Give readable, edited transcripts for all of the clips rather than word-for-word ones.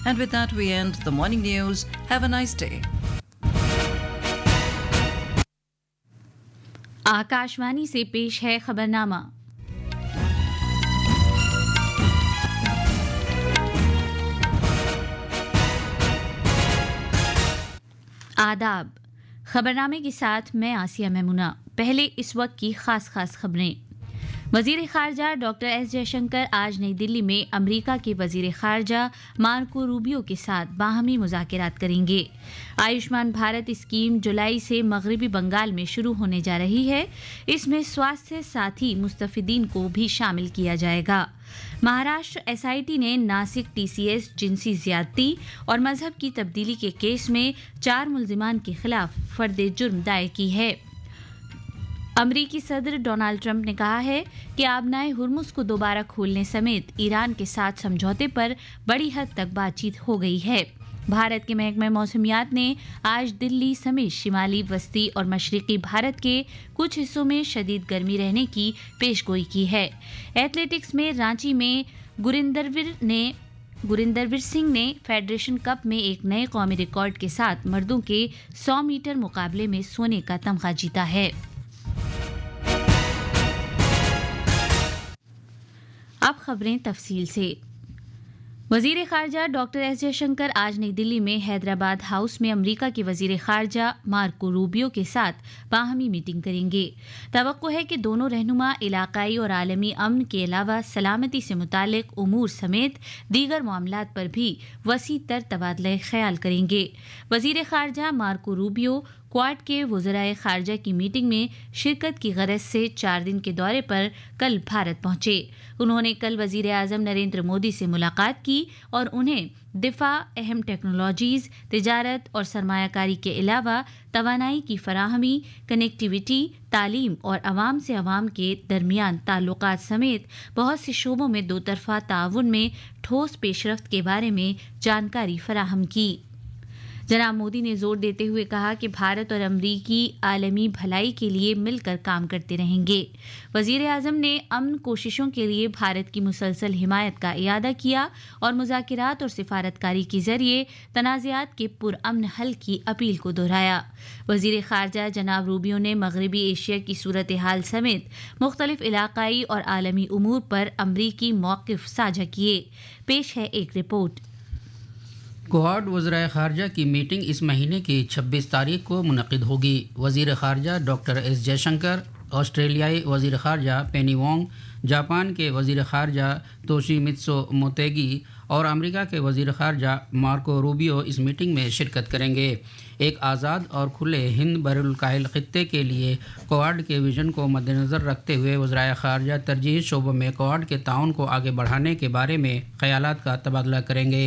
And with that, we end the morning news. Have a nice day. Akashvani से पेश है खबरनामा। आदाब। खबरनामे के साथ मैं आसिया मैमुना। पहले इस वक्त की खास खबरें। वजीर खारजा डॉक्टर एस जयशंकर आज नई दिल्ली में अमेरिका के वजीर खारजा मार्को रूबियो के साथ बाहमी मुज़ाकरात करेंगे। आयुष्मान भारत स्कीम जुलाई से मगरबी बंगाल में शुरू होने जा रही है। इसमें स्वास्थ्य साथी मुस्तफिदीन को भी शामिल किया जाएगा। महाराष्ट्र एसआईटी ने नासिक टीसीएस जिनसी ज्यादती और मजहब की तब्दीली के केस में 4 मुल्जिमान के खिलाफ फर्द जुर्म दायर की है। अमरीकी सदर डोनाल्ड ट्रंप ने कहा है कि आबनाए हुर्मुज को दोबारा खोलने समेत ईरान के साथ समझौते पर बड़ी हद तक बातचीत हो गई है। भारत के महकमे मौसमियात ने आज दिल्ली समेत शिमाली वस्ती और मशरकी भारत के कुछ हिस्सों में शदीद गर्मी रहने की पेशगोई की है। एथलेटिक्स में रांची में गुरिंदरवीर सिंह ने फेडरेशन कप में एक नए कौमी रिकॉर्ड के साथ मर्दों के 100 मीटर मुकाबले में सोने का तमगा जीता है। अब खबरें तफसील से। वजीर खारजा डॉक्टर एस जयशंकर आज नई दिल्ली में हैदराबाद हाउस में अमेरिका के वजीर खारजा मार्को रूबियो के साथ बाहमी मीटिंग करेंगे। तवक्को है कि दोनों रहनुमा इलाकाई और आलमी अमन के अलावा सलामती से मुतालिक उमूर समेत दीगर मामलात पर भी वसी तर तबादला ख्याल करेंगे। वजीर खारजा मार्को रूबियो क्वाड के वज़राए खारजा की मीटिंग में शिरकत की गरज से 4 दिन के दौरे पर कल भारत पहुंचे। उन्होंने कल वज़ीर आज़म नरेंद्र मोदी से मुलाकात की और उन्हें दिफा, अहम टेक्नोलॉजीज़, तिजारत और सरमायाकारी के अलावा तवानाई की फराहमी, कनेक्टिविटी, तालीम और अवाम से अवाम के दरमियान ताल्लुकात समेत बहुत से शोबों में दो तरफ़ा ताउन में ठोस पेशरफ्त के बारे में जानकारी फराहम की। जनाब मोदी ने जोर देते हुए कहा कि भारत और अमरीकी आलमी भलाई के लिए मिलकर काम करते रहेंगे। वजीर आज़म ने अमन कोशिशों के लिए भारत की मुसलसल हिमायत का इयादा किया और मुज़ाकरात और सिफारतकारी के जरिए तनाज़ात के पुरअमन हल की अपील को दोहराया। वजीर खारजा जनाब रूबियो ने मगरबी एशिया की सूरत हाल समेत मुख्तलिफ इलाकाई और आलमी उमूर पर अमरीकी मौक़िफ़ साझा किए। पेश है एक रिपोर्ट। क्वाड वज़राए ख़ारजा की मीटिंग इस महीने की 26 तारीख को मुनक़िद होगी। वज़ीर ख़ारजा डॉक्टर एस जयशंकर, ऑस्ट्रेलियाई वज़ीर ख़ारजा पेनी वोंग, जापान के वज़ीर ख़ारजा तोशिमित्सु मोतेगी और अमेरिका के वज़ीर ख़ारजा मार्को रूबियो इस मीटिंग में शिरकत करेंगे। एक आज़ाद और खुले हिंद बहरुल ख़ित्ते के लिए क्वाड के विज़न को मद्देनज़र रखते हुए वज़राए ख़ारजा तरजीही शोबों में क्वाड के ताउन को आगे बढ़ाने के बारे में ख़यालात का तबादला करेंगे।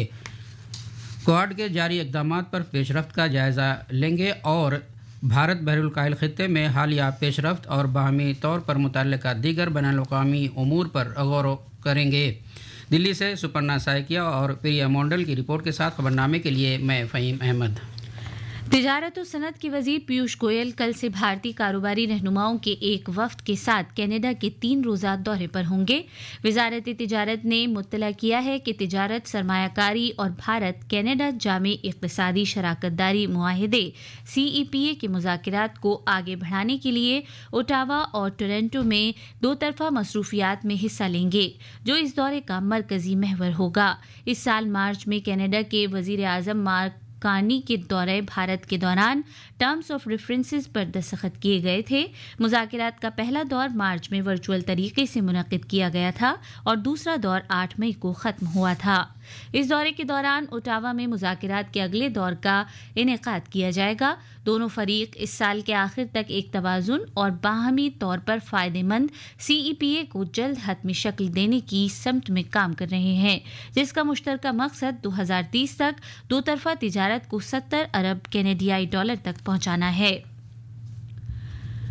क्वाड के जारी इक़दामात पर पेशरफ्त का जायज़ा लेंगे और भारत बहरुल ख़ित्ते में हालिया पेशरफ्त और बाहमी तौर पर मुतल्लिक़ा दीगर बैनुल-अक़वामी उमूर पर गौर करेंगे। दिल्ली से सुपर्णा साइकिया और प्रिया मोंडल की रिपोर्ट के साथ खबरनामे के लिए मैं फ़हीम अहमद। तिजारत और सनत के वजीर पीयूष गोयल कल से भारतीय कारोबारी रहनुमाओं के एक वफ्द के साथ कनाडा के 3 रोज़ा दौरे पर होंगे। वजारत तिजारत ने मुत्तला किया है कि तिजारत, सरमायाकारी और भारत कनाडा जामे इक़्तिसादी शराकतदारी मुआहिदे CEPA के मुज़ाकरात को आगे बढ़ाने के लिए ओटावा और टोरंटो में दो तरफ़ा मसरूफियात में हिस्सा लेंगे, जो इस दौरे का मरकज़ी महवर होगा। इस साल मार्च में कनाडा के वज़ीर आज़म मार्क कार्नी के दौरे भारत के दौरान टर्म्स ऑफ रेफरेंसेस पर दस्तखत किए गए थे। मुज़ाकरात का पहला दौर मार्च में वर्चुअल तरीके से मुनक़िद किया गया था और दूसरा दौर 8 मई को ख़त्म हुआ था। इस दौरे के दौरान ओटावा में मुज़ाकरात के अगले दौर का इनेकाद किया जाएगा। दोनों फरीक इस साल के आखिर तक एक तवाज़ुन और बाहमी तौर पर फ़ायदेमंद CEPA को जल्द हतमी शक्ल देने की समत में काम कर रहे हैं, जिसका मुश्तरका मकसद 2030 तक दो तरफ़ा तिजारत को $70 अरब कैनेडियाई डॉलर तक पहुंचाना है।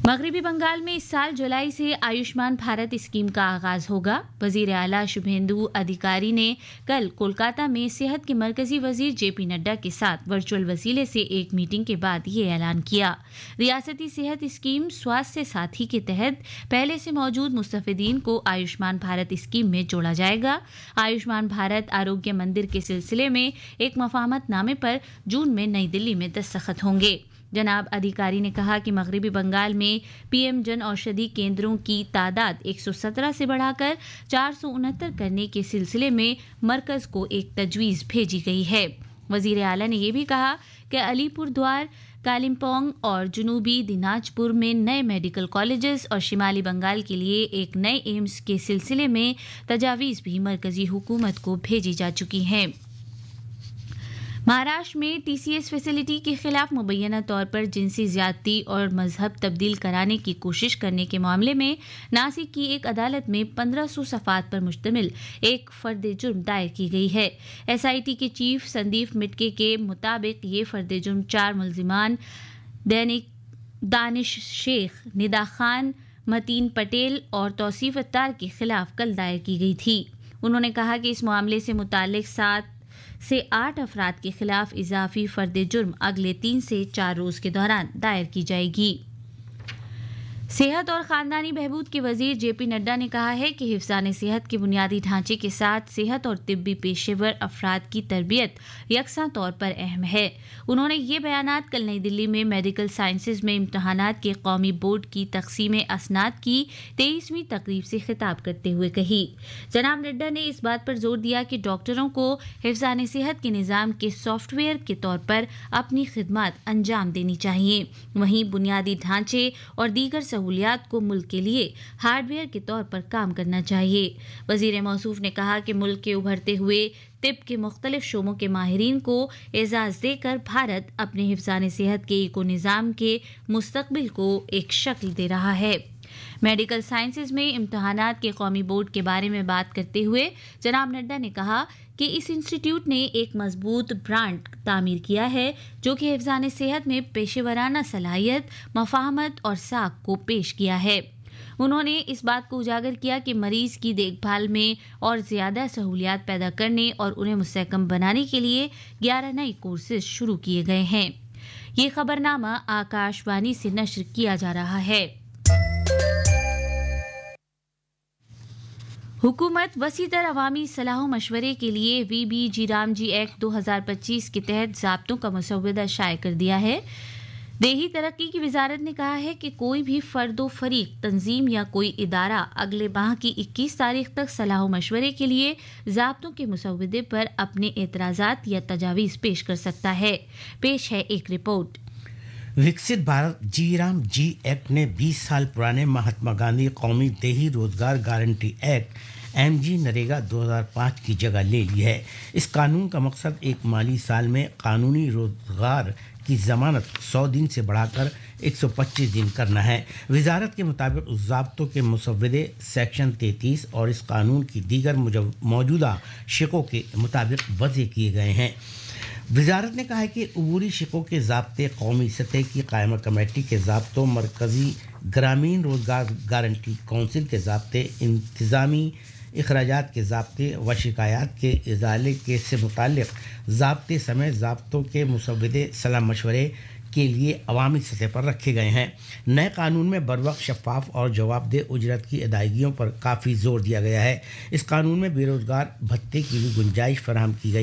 मगरबी बंगाल में इस साल जुलाई से आयुष्मान भारत स्कीम का आगाज होगा। वजीर आला शुभेंदु अधिकारी ने कल कोलकाता में सेहत के मरकजी वजीर जेपी नड्डा के साथ वर्चुअल वसीले से एक मीटिंग के बाद ये ऐलान किया। रियासती सेहत स्कीम स्वास्थ्य साथी के तहत पहले से मौजूद मुस्तफिदीन को आयुष्मान भारत स्कीम में जोड़ा जाएगा। आयुष्मान भारत आरोग्य मंदिर के सिलसिले में एक मफाहमतनामे पर जून में नई दिल्ली में दस्तखत होंगे। जनाब अधिकारी ने कहा कि मगरबी बंगाल में पीएम जन औषधि केंद्रों की तादाद 117 से बढ़ाकर 469 करने के सिलसिले में मरकज को एक तजवीज़ भेजी गई है। वजीर आला ने यह भी कहा कि अलीपुरद्वार, कालिम्पोंग और जुनूबी दिनाजपुर में नए मेडिकल कॉलेजेस और शिमाली बंगाल के लिए एक नए एम्स के सिलसिले में तजावीज़ भी मरकजी हुकूमत को भेजी जा चुकी हैं। महाराष्ट्र में टीसीएस फैसिलिटी के खिलाफ मुबैना तौर पर जिनसी ज्यादती और मजहब तब्दील कराने की कोशिश करने के मामले में नासिक की एक अदालत में 1500 सफ़ात पर मुश्तमिल एक फर्द जुर्म दायर की गई है। एसआईटी के चीफ संदीप मिटके के मुताबिक ये फर्द जुर्म 4 मुल्जिमान दैनिक दानिश शेख, निदा खान, मतीन पटेल और तौसीफ अत्तार के खिलाफ कल दायर की गई थी। उन्होंने कहा कि इस मामले से मुताल्लिक 7 से 8 अफराद के खिलाफ इजाफी फर्द जुर्म अगले 3 से 4 रोज के दौरान दायर की जाएगी। सेहत और खानदानी बहबूद के वजीर जेपी नड्डा ने कहा है कि हिफ्ज़ान सेहत के बुनियादी ढांचे के साथ सेहत और तिब्बी पेशेवर अफराद की तरबियत यकसा तौर पर अहम है। उन्होंने ये बयानात कल नई दिल्ली में मेडिकल साइंसेज में इम्तहानात के कौमी बोर्ड की तकसीम असनाद की 23वीं तकरीब से खिताब करते हुए कही। जनाब नड्डा ने इस बात पर जोर दिया कि डॉक्टरों को हिफ्ज़ान सेहत के निज़ाम के सॉफ्टवेयर के तौर पर अपनी खिदमत अंजाम देनी चाहिए। वहीं बुनियादी ढांचे और दीगर सहूलियात को मुल्क के लिए हार्डवेयर के तौर पर काम करना चाहिए। वजीर मौसूफ ने कहा कि मुल्क के उभरते हुए तिब के मुख्तलिफ शोबों के माहिरीन को एजाज देकर भारत अपने हिफ्ज़ान सेहत के इको निज़ाम के मुस्तकबिल को एक शक्ल दे रहा है। मेडिकल साइंसेज में इम्तहानात के कौमी बोर्ड के बारे में बात करते हुए जनाब नड्डा ने कहा कि इस इंस्टीट्यूट ने एक मजबूत ब्रांड तामीर किया है जो कि हिफ्ज़ान सेहत में पेशेवराना सलाहियत, मफाहमत और साख को पेश किया है। उन्होंने इस बात को उजागर किया कि मरीज की देखभाल में और ज़्यादा सहूलियात पैदा करने और उन्हें मुस्तहकम बनाने के लिए 11 नए कोर्सेज शुरू किए गए हैं। ये खबरनामा आकाशवाणी से नश्र किया जा रहा है। हुकूमत वसीतर अवामी सलाह मशवरे के लिए VBG रामजी एक्ट 2025 के तहत ज़ाब्तों का मसौदा शाये कर दिया है। देही तरक्की की वजारत ने कहा है कि कोई भी फर्दो फरीक, तंजीम या कोई इदारा अगले माह की 21 तारीख तक सलाह मशवरे के लिए ज़ाब्तों के मसौदे पर अपने एतराज़ात या तजावीज़ पेश कर सकता है। पेश है एक रिपोर्ट। विकसित भारत जी एक्ट ने 20 साल पुराने महात्मा गांधी कौमी देही रोजगार गारंटी एक्ट MG नरेगा 2005 की जगह ले ली है। इस कानून का मकसद एक माली साल में कानूनी रोजगार की जमानत 100 दिन से बढ़ाकर 125 दिन करना है। वजारत के मुताबिक ज़ाब्तों के मसौदे सेक्शन 33 और इस कानून की दीगर मौजूदा शिकों के मुताबिक वज़े किए गए हैं। वजारत ने कहा है कि अबूरी शिकों के ज़ाब्ते, कौमी सतह की कायमा कमेटी के ज़ाब्तों, मरकज़ी ग्रामीण रोजगार गारंटी कौंसिल के ज़ाब्ते, इंतज़ामी इखराजात के ज़ाब्ते व शिकायत के इजाले के से मुताल्लिक़ ज़ाब्ते समेत ज़ाब्तों के मसौदे सलाह मशवरे के लिए अवामी सतह पर रखे गए हैं। नए कानून में बरवक्त, शफाफ और जवाबदेह उजरत की अदायगियों पर काफ़ी जोर दिया गया है। इस कानून में बेरोज़गार भत्ते की भी गुंजाइश फराहम की गई